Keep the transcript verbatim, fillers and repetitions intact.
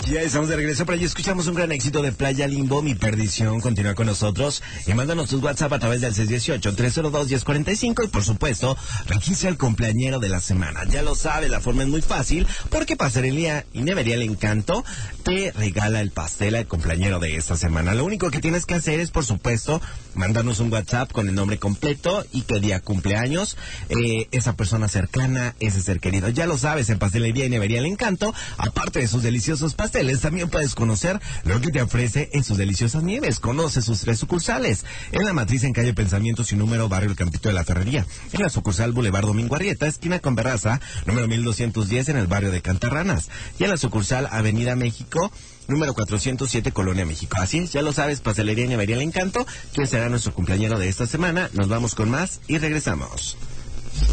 Ya estamos de regreso, pero ya escuchamos un gran éxito de Playa Limbo, Mi Perdición. Continúa con nosotros y mándanos tus WhatsApp a través del seis uno ocho, tres cero dos, uno cero cuatro cinco y por supuesto, registra el cumpleañero de la semana. Ya lo sabes, la forma es muy fácil porque Pastelería y Nevería El Encanto te regala el pastel al cumpleañero de esta semana. Lo único que tienes que hacer es, por supuesto, mandarnos un WhatsApp con el nombre completo y qué día cumpleaños eh, esa persona cercana, ese ser querido. Ya lo sabes, en Pastelería y Nevería El Encanto, aparte de sus deliciosos pasteles, también puedes conocer lo que te ofrece en sus deliciosas nieves. Conoce sus tres sucursales. En la matriz en calle Pensamientos y número Barrio El Campito de la Ferrería. En la sucursal Boulevard Domingo Arrieta, esquina con Berraza, número mil doscientos diez en el barrio de Cantarranas. Y en la sucursal Avenida México, número cuatrocientos siete, Colonia México. Así es, ya lo sabes, Pastelería y Nevería El Encanto, que será nuestro cumpleañero de esta semana. Nos vamos con más y regresamos.